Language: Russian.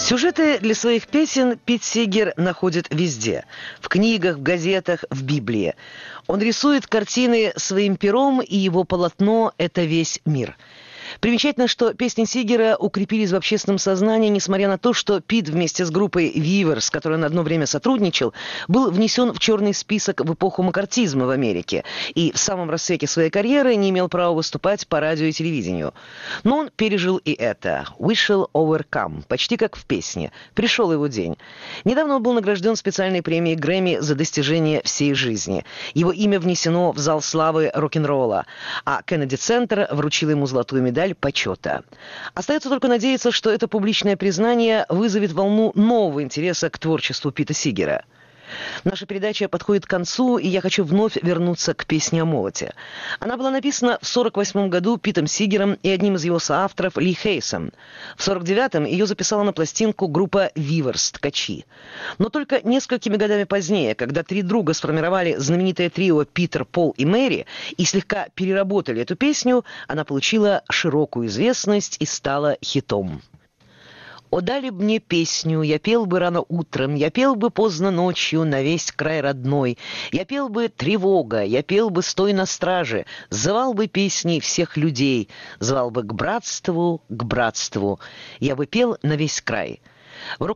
Сюжеты для своих песен Пит Сигер находит везде. В книгах, в газетах, в Библии. Он рисует картины своим пером, и его полотно – это весь мир. Примечательно, что песни Сигера укрепились в общественном сознании, несмотря на то, что Пит вместе с группой Weavers, с которой он одно время сотрудничал, был внесен в черный список в эпоху маккартизма в Америке и в самом расцвете своей карьеры не имел права выступать по радио и телевидению. Но он пережил и это. «We shall overcome», почти как в песне. Пришел его день. Недавно он был награжден специальной премией Грэмми за достижение всей жизни. Его имя внесено в зал славы рок-н-ролла, а Кеннеди-центр вручил ему золотую медаль почета. Остается только надеяться, что это публичное признание вызовет волну нового интереса к творчеству Пита Сигера. Наша передача подходит к концу, и я хочу вновь вернуться к песне о молоте. Она была написана в 1948 году Питом Сигером и одним из его соавторов Ли Хейсом. В 1949-м ее записала на пластинку группа Weavers «Ткачи». Но только несколькими годами позднее, когда три друга сформировали знаменитое трио Питер, Пол и Мэри и слегка переработали эту песню, она получила широкую известность и стала хитом. «О, дали б мне песню, я пел бы рано утром, я пел бы поздно ночью на весь край родной, я пел бы тревога, я пел бы стой на страже, звал бы песней всех людей, звал бы к братству, я бы пел на весь край».